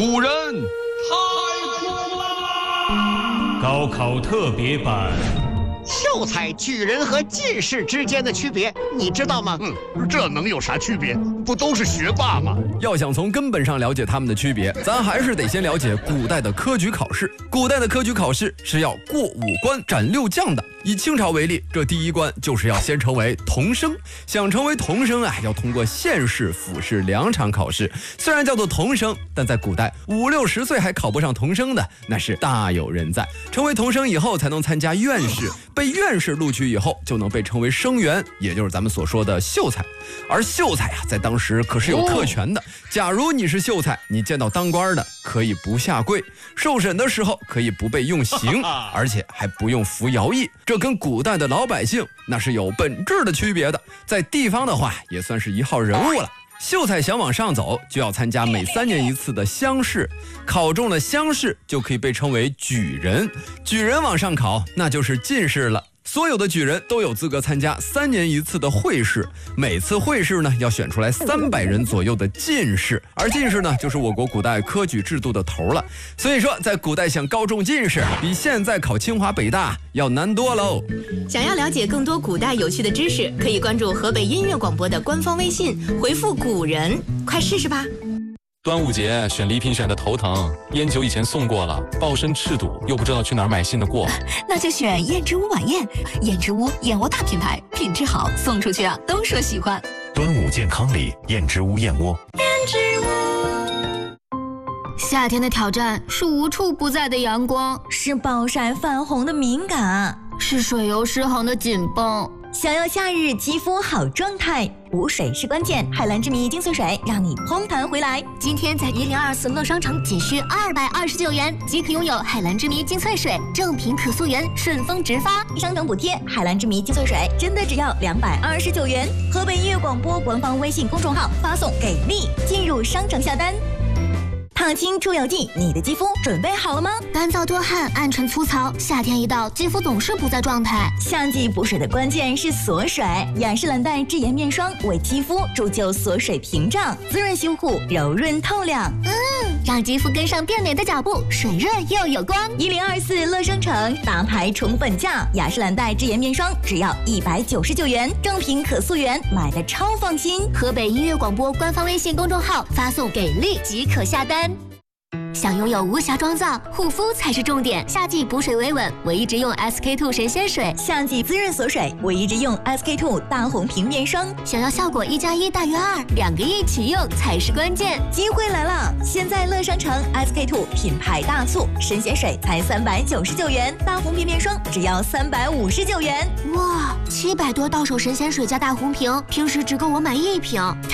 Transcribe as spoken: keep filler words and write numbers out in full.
古人太苦啦！ 高考特别版。 秀才、举人和进士之间的区别，你知道吗？ 嗯，这能有啥区别？不都是学霸吗？ 要想从根本上了解他们的区别，咱还是得先了解古代的科举考试。古代的科举考试是要过五关斩六将的。以清朝为例，这第一关就是要先成为童生。想成为童生啊，要通过县试、府试两场考试。虽然叫做童生，但在古代五六十岁还考不上童生的，那是大有人在。成为童生以后，才能参加院试。被院士录取以后，就能被称为生员，也就是咱们所说的秀才。而秀才啊，在当时可是有特权的。假如你是秀才，你见到当官的可以不下跪，受审的时候可以不被用刑，而且还不用服徭役。这跟古代的老百姓那是有本质的区别的。在地方的话，也算是一号人物了。秀才想往上走，就要参加每三年一次的乡试，考中了乡试就可以被称为举人。举人往上考，那就是进士了。所有的举人都有资格参加三年一次的会试，每次会试呢要选出来三百人左右的进士，而进士呢就是我国古代科举制度的头了。所以说，在古代想高中进士，比现在考清华北大要难多喽。 想要了解更多古代有趣的知识，可以关注河北音乐广播的官方微信，回复古人，快试试吧。 端午节选礼品选的头疼，烟酒以前送过了，抱身赤赌，又不知道去哪儿买新的过。 那就选燕之屋晚宴，燕之屋燕窝大品牌，品质好，送出去啊都说喜欢。 端午健康礼，燕之屋燕窝。 燕之屋。 夏天的挑战是无处不在的阳光， 是暴晒泛红的敏感， 是水油失衡的紧绷。 想要夏日肌肤好状态，补水是关键。海蓝之谜精粹水让你烘弹回来。 今天在一零二四乐商城仅需二百二十九元即可拥有海蓝之谜精粹水，正品可溯源，顺丰直发， 商城补贴。海蓝之谜精粹水真的只要两百二十九元。河北音乐广播官方微信公众号发送给力，进入商城下单。烫青出油剂，你的肌肤准备好了吗？ 干燥多汗、暗沉粗糙，夏天一到，肌肤总是不在状态。 夏季补水的关键是锁水，雅诗兰黛智颜面霜为肌肤铸就锁水屏障，滋润修护，柔润透亮。 嗯，让肌肤跟上变美的脚步，水润又有光。 一零二四乐商城大牌宠粉价，雅诗兰黛智颜面霜只要一百九十九元，正品可溯源，买的超放心。 河北音乐广播官方微信公众号发送给力即可下单。想拥有无瑕妆造，护肤才是重点。夏季补水维稳，唯一直用 S K two 神仙水； 夏季滋润锁水，唯一直用 S K two 大红瓶面霜。 想要效果一加一大于二，两个一起用才是关键。 机会来了！现在乐商城 S K two 品牌大促，神仙水才三百九十九元，大红瓶面霜只要三百五十九元。 哇，七百多到手神仙水加大红瓶，平时只够我买一瓶，